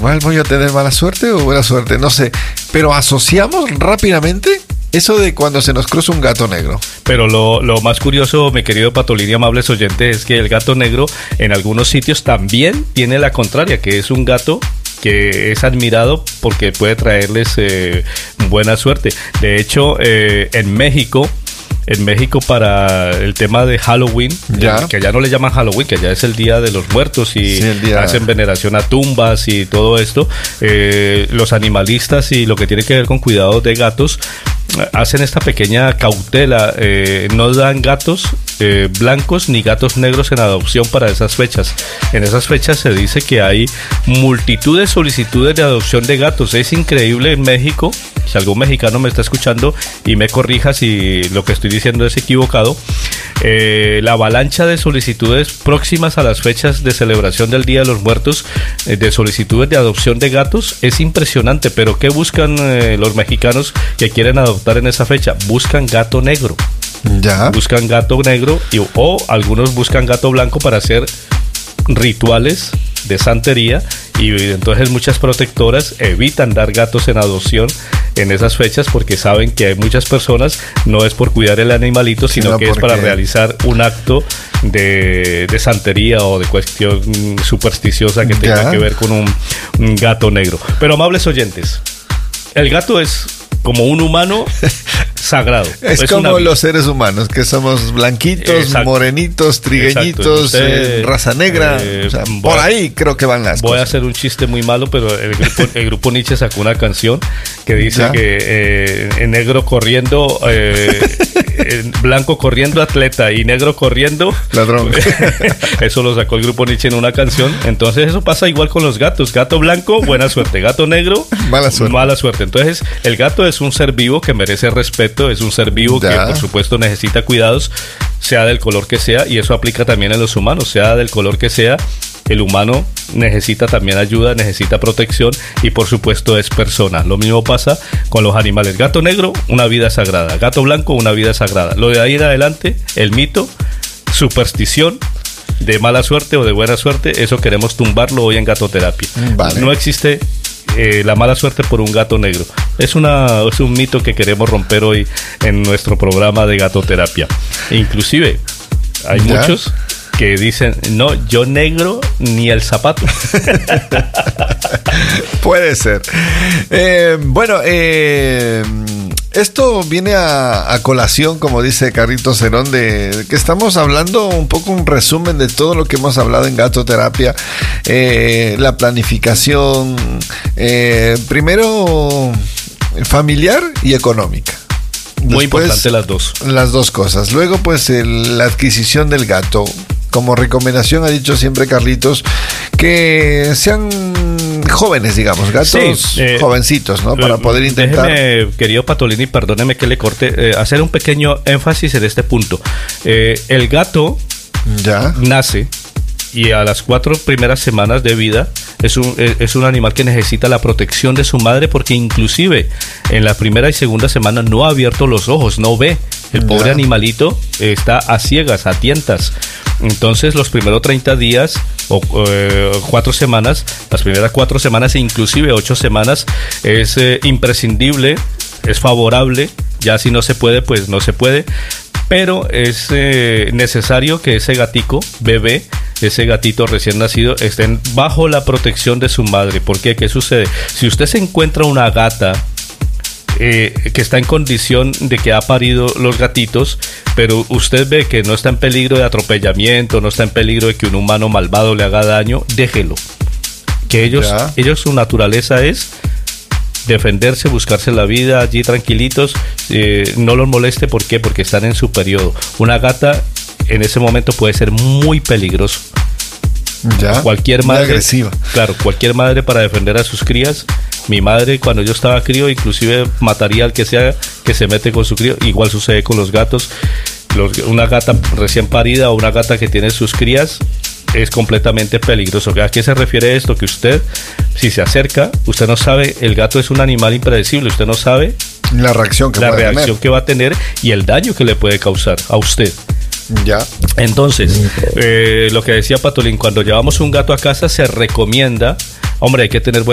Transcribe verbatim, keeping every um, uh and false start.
igual voy a tener mala suerte o buena suerte, no sé. Pero asociamos rápidamente eso de cuando se nos cruza un gato negro. Pero lo, lo más curioso, mi querido Patolín y amables oyentes, es que el gato negro en algunos sitios también tiene la contraria, que es un gato que es admirado porque puede traerles eh, buena suerte. De hecho, eh, en México, en México para el tema de Halloween, ya. Eh, que ya no le llaman Halloween, que ya es el Día de los Muertos y sí, día... hacen veneración a tumbas y todo esto, eh, los animalistas y lo que tiene que ver con cuidados de gatos hacen esta pequeña cautela, eh, no dan gatos eh, blancos ni gatos negros en adopción para esas fechas. En esas fechas se dice que hay multitud de solicitudes de adopción de gatos. Es increíble en México, si algún mexicano me está escuchando y me corrija si lo que estoy diciendo es equivocado, eh, la avalancha de solicitudes próximas a las fechas de celebración del Día de los Muertos, eh, de solicitudes de adopción de gatos, es impresionante. Pero ¿qué buscan eh, los mexicanos que quieren adoptar en esa fecha? Buscan gato negro. Ya. Buscan gato negro y, o algunos buscan gato blanco para hacer rituales de santería, y entonces muchas protectoras evitan dar gatos en adopción en esas fechas porque saben que hay muchas personas, no es por cuidar el animalito, sino sino que porque... es para realizar un acto de, de santería o de cuestión supersticiosa que tenga ya. que ver con un, un gato negro. Pero amables oyentes, el gato es como un humano sagrado. Es, es como los seres humanos, que somos blanquitos, exacto, morenitos, trigueñitos, usted, eh, raza negra. Eh, o sea, por a, ahí creo que van las voy cosas. Voy a hacer un chiste muy malo, pero el grupo, el grupo Nietzsche sacó una canción que dice ¿ya? que eh, en negro corriendo, eh, en blanco corriendo atleta y negro corriendo ladrón. Eso lo sacó el grupo Nietzsche en una canción. Entonces eso pasa igual con los gatos. Gato blanco, buena suerte. Gato negro, mala suerte. Mala suerte. Entonces el gato es un ser vivo que merece respeto, es un ser vivo ya. que por supuesto necesita cuidados, sea del color que sea, y eso aplica también en los humanos, sea del color que sea, el humano necesita también ayuda, necesita protección y por supuesto es persona. Lo mismo pasa con los animales. Gato negro, una vida sagrada. Gato blanco, una vida sagrada. Lo de ahí en adelante, el mito, superstición de mala suerte o de buena suerte, eso queremos tumbarlo hoy en Gatoterapia. Vale. No existe Eh, la mala suerte por un gato negro. Es una es un mito que queremos romper hoy en nuestro programa de Gatoterapia. Inclusive hay ¿ya? muchos que dicen, no, yo negro ni el zapato. Puede ser. Eh, bueno, eh, esto viene a, a colación, como dice Carlitos Cerón, de que estamos hablando un poco un resumen de todo lo que hemos hablado en Gatoterapia. Eh, la planificación, eh, primero familiar y económica. Muy Después, importante las dos. Las dos cosas. Luego, pues, el, la adquisición del gato. Como recomendación ha dicho siempre Carlitos que sean jóvenes, digamos, gatos sí, eh, jovencitos, ¿no? Para poder intentar. Déjeme, querido Patolini, perdóneme que le corte, eh, hacer un pequeño énfasis en este punto. Eh, el gato ya nace y a las cuatro primeras semanas de vida es un, es un animal que necesita la protección de su madre, porque inclusive en la primera y segunda semana no ha abierto los ojos, no ve. El pobre ya. animalito está a ciegas, a tientas. Entonces los primeros treinta días o eh, cuatro semanas, las primeras cuatro semanas e inclusive ocho semanas es eh, imprescindible, es favorable. Ya si no se puede, pues no se puede. Pero es eh, necesario que ese gatico, bebé, ese gatito recién nacido, estén bajo la protección de su madre. ¿Por qué? ¿Qué sucede? Si usted se encuentra una gata eh, que está en condición de que ha parido los gatitos, pero usted ve que no está en peligro de atropellamiento, no está en peligro de que un humano malvado le haga daño, déjelo. Que ellos, ellos su naturaleza es defenderse, buscarse la vida allí tranquilitos, eh, no los moleste. ¿Por qué? Porque están en su periodo. Una gata en ese momento puede ser muy peligroso. Ya, cualquier madre, agresiva. Claro, cualquier madre para defender a sus crías. Mi madre, cuando yo estaba crío, inclusive mataría al que sea que se mete con su crío. Igual sucede con los gatos. Los, una gata recién parida o una gata que tiene sus crías es completamente peligroso. ¿A qué se refiere esto? Que usted, si se acerca, usted no sabe, el gato es un animal impredecible, usted no sabe la reacción que, la puede reacción tener. que va a tener y el daño que le puede causar a usted. Ya. Entonces, eh, lo que decía Patolín, cuando llevamos un gato a casa se recomienda, hombre, hay que tener buen